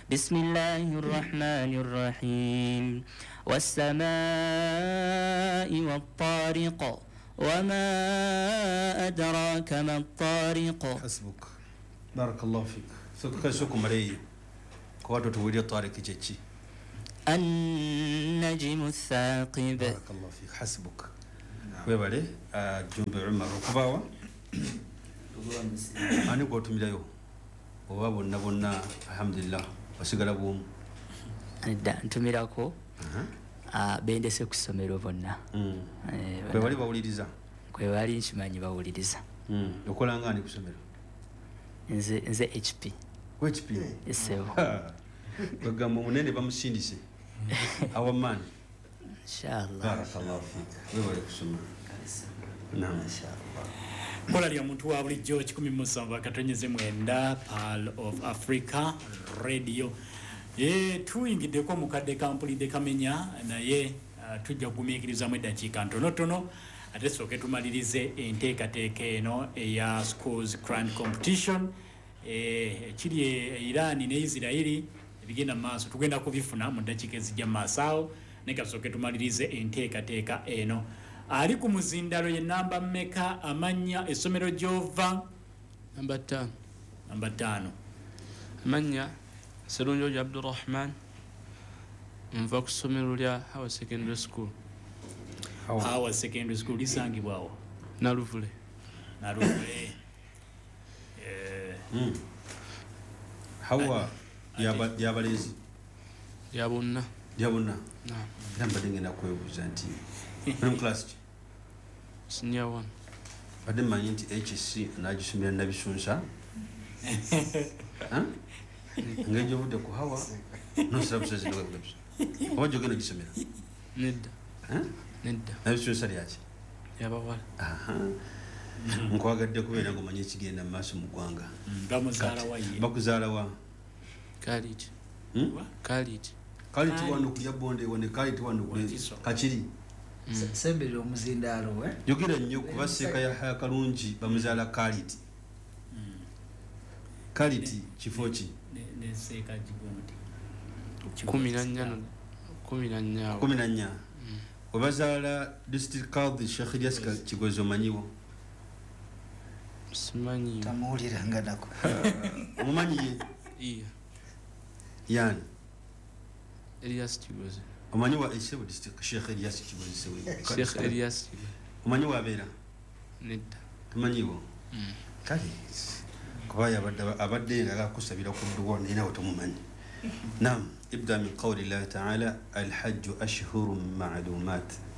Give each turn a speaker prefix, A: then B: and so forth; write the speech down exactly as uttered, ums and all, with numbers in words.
A: بسم الله الرحمن الرحيم والسماء والطارق وما أدراك ما الطارق
B: حسبك بارك الله فيك سكشكم علي كواتو تولي الطارق جيتشي
A: النجم الثاقب
B: بارك الله فيك حسبك ويبالي جنب عمر وكباوة أنا قلت ملايو وابو النبونا الحمد لله wasigala bwomu
A: adda ntumirako uh, bendese ku ssomero bonna
B: mm. eh, kwe bali bawuliriza
A: kwe bali nkimanyi bawuliriza
B: mm. okola ngani ku ssomero
A: nze nze H P
B: H P
A: esewo
B: bagamba munene bamusindise our man
A: inshallah
B: barakallahu fik we bali kusoma naam inshallah
C: kola lya muntu wa bulijjo kikumi mu musanvu akatonyeze mwenda Pearl of Africa radio ye tuyingiddeko mukadde kampulidde kamenya naye uh, tujja kugumiikirizamu eddakiika ntonotono ate sooke tumalirize enteekateeka eno eya schools grand competition ekiri e, Iran ne Israeli ebigenda mu maaso tugenda kubifuna mu ddakiika ezijja mu maaso awo naye kasooke tumalirize enteekateeka eno ali ku muzindalo ye namba mmeka amanya essomero gy'ova
D: namba ttaano
C: namba ttaano
D: amanya Serunjojo Abdurrahman nva ku ssomero lya Hawa Secondary School
C: Hawa, Hawa Secondary School lisangibwawo
D: Naluvule
C: Naluvule eh
B: mm. Hawa yaba yabalezi
D: yabonna
B: yabonna
D: naam
B: namba dingena kwebuza nti from class
D: senior one
B: badde manyi nti H C nagisomera nabisunsa ha ngejo budde ku Hawa no services no webs ojo gena gisomera
D: nedda
B: ha
D: nedda
B: nabisunsa lyaki
D: yabawala
B: aha nkwagadde kubeera ngo manyi kigenda mu maaso mu ggwanga
C: bamuzaala wa ye
B: bakuzaala wa
D: Khalid
B: hmm?
D: Khalid
B: Khalid wano kulya bonde wone Khalid wano kachiri
E: sembere omuzindalo we
B: yogera nnyo kuba seeka ya haya kalungi bamuzaala Khalid Khalid kifo ki
C: ne seeka jibondi
D: kumi na nnya kumi na nnya
B: kumi na nnya obazaala district Qadi Sheikh Ilyas Kigozo manyiwo
D: simanyi
E: tamuuliranga nako
B: omumanyi ye
D: iya
B: yani
D: Ilyas Kigozo
B: omanyi wa Isebo district Sheikh Ilyas Kigozo sewe
D: Sheikh Ilyas Kigozo
B: omanyi wa beera
D: nedda
B: tumanyiwo
D: mm.
B: kale kuba yabadde abadde nga kusabira ku duwa nina otomumanyi naam ibda min qawli Allah ta'ala al-hajj ashhurun ma'lumat